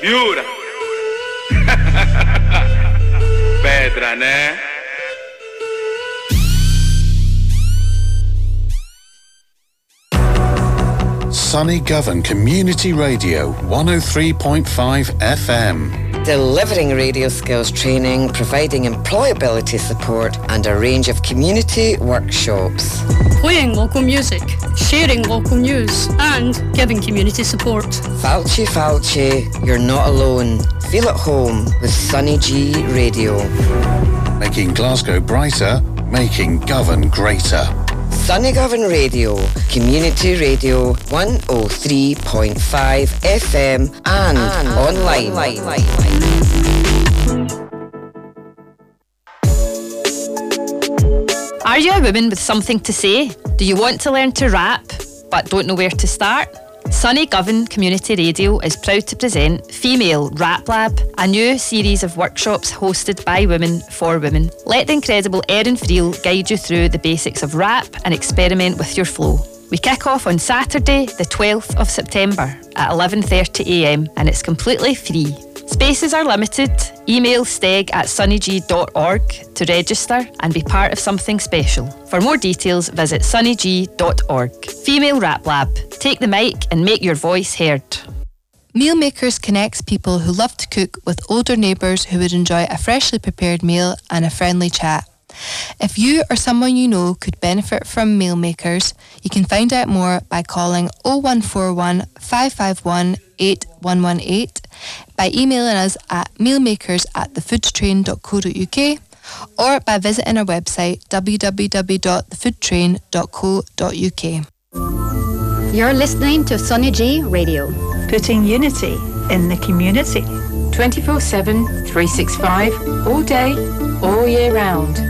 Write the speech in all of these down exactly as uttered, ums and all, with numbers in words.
Jura. Pedra, né? Sunny Govan Community Radio, one oh three point five F M. Delivering radio skills training, providing employability support and a range of community workshops. Playing local music, sharing local news and giving community support. Falchi Falchi, you're not alone. Feel at home with Sunny G Radio. Making Glasgow brighter, making Govan greater. Sunny Govan Radio, Community Radio one oh three point five F M and, and online. online. Are you a woman with something to say? Do you want to learn to rap but don't know where to start? Sunny Govan Community Radio is proud to present Female Rap Lab, a new series of workshops hosted by women for women. Let the incredible Erin Friel guide you through the basics of rap and experiment with your flow. We kick off on Saturday, the twelfth of September at eleven thirty a m and it's completely free. Spaces are limited. Email steg at sunnyg dot org to register and be part of something special. For more details, visit sunnyg dot org. Female Rap Lab. Take the mic and make your voice heard. Meal Makers connects people who love to cook with older neighbours who would enjoy a freshly prepared meal and a friendly chat. If you or someone you know could benefit from Meal Makers, you can find out more by calling oh one four one, five five one, eight one one eight, by emailing us at mealmakers at the food train dot co dot uk, or by visiting our website w w w dot the food train dot co dot uk. You're listening to Sunny G Radio, putting unity in the community. twenty-four seven, three sixty-five, all day, all year round.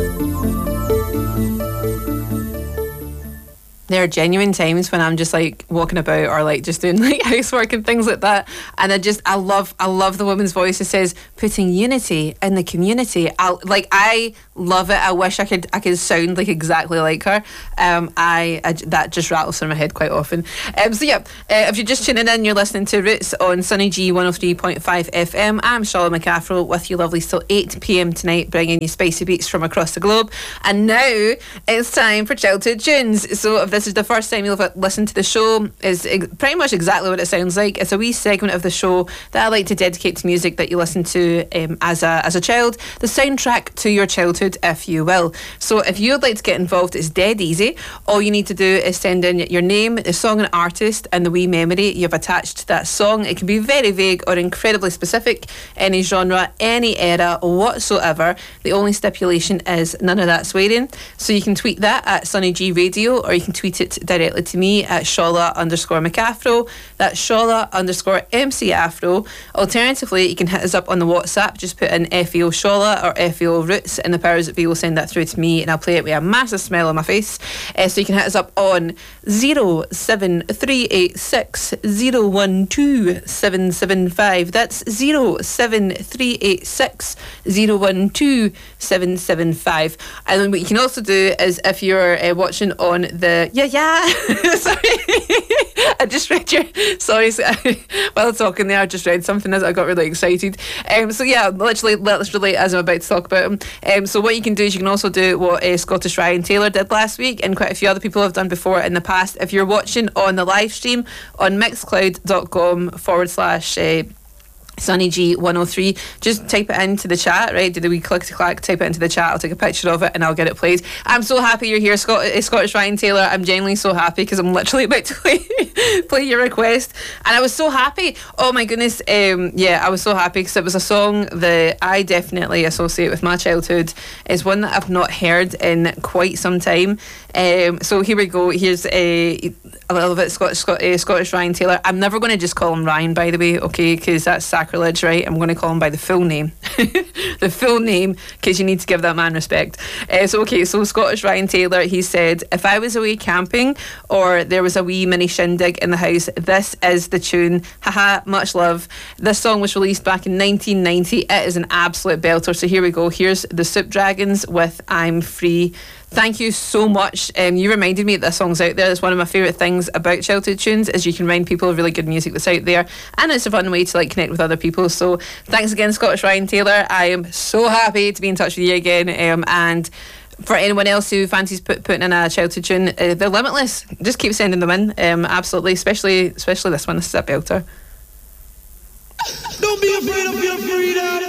There are genuine times when I'm just like walking about or like just doing like housework and things like that, and I just I love I love the woman's voice that says putting unity in the community. I like I love it. I wish I could I could sound like exactly like her. Um, I, I that just rattles through my head quite often. Um, so yeah, uh, if you're just tuning in, you're listening to Roots on Sunny G one oh three point five F M. I'm Charlotte McCaffrey with you lovely till eight p m tonight, bringing you spicy beats from across the globe. And now it's time for childhood tunes. So if this This is the first time you'll have listened to the show, is pretty much exactly what it sounds like. It's a wee segment of the show that I like to dedicate to music that you listened to um, as a as a child, the soundtrack to your childhood, if you will. So if you'd like to get involved, it's dead easy. All you need to do is send in your name, the song and artist, and the wee memory you've attached to that song. It can be very vague or incredibly specific, any genre, any era whatsoever. The only stipulation is none of that swearing. So you can tweet that at Sunny G Radio, or you can tweet it directly to me at Shola underscore McAfro. That's Shola underscore M C Afro. Alternatively, you can hit us up on the WhatsApp. Just put in F E O Shola or F E O Roots, and the powers that be will send that through to me, and I'll play it with a massive smile on my face. Uh, so you can hit us up on zero seven three eight six zero one two seven seven five. That's zero seven three eight six zero one two seven seven five. And then what you can also do is, if you're uh, watching on the yeah yeah sorry I just read your sorry while talking there I just read something as I got really excited. Um, so yeah, literally let's relate as I'm about to talk about them. Um, so what you can do is you can also do what uh, Scottish Ryan Taylor did last week, and quite a few other people have done before in the past. If you're watching on the live stream on mixcloud.com forward slash uh, Sunny G one oh three, just type it into the chat, right? Do the wee click to clack, type it into the chat. I'll take a picture of it and I'll get it played. I'm so happy you're here, Scott, uh, Scottish Ryan Taylor. I'm genuinely so happy because I'm literally about to play, play your request, and I was so happy. Oh my goodness, um, yeah, I was so happy because it was a song that I definitely associate with my childhood. It's one that I've not heard in quite some time. Um, so here we go. Here's a, a little bit Scottish, Scott, uh, Scottish Ryan Taylor. I'm never going to just call him Ryan, by the way, okay, because that's sacrilege, right? I'm going to call him by the full name. The full name, because you need to give that man respect. Uh, so okay, so Scottish Ryan Taylor, he said, if I was away camping or there was a wee mini shindig in the house, this is the tune. Haha, much love. This song was released back in nineteen ninety. It is an absolute belter. So here we go. Here's the Soup Dragons with I'm Free. thank you so much. Um, you reminded me that this song's out there. That's one of my favourite things about childhood tunes, is you can remind people of really good music that's out there, and it's a fun way to like connect with other people. So thanks again, Scottish Ryan Taylor. I am so happy to be in touch with you again. Um, and for anyone else who fancies put, putting in a childhood tune, uh, they're limitless. Just keep sending them in. Um, absolutely, especially especially this one. This is a belter. Don't be afraid of your freedom.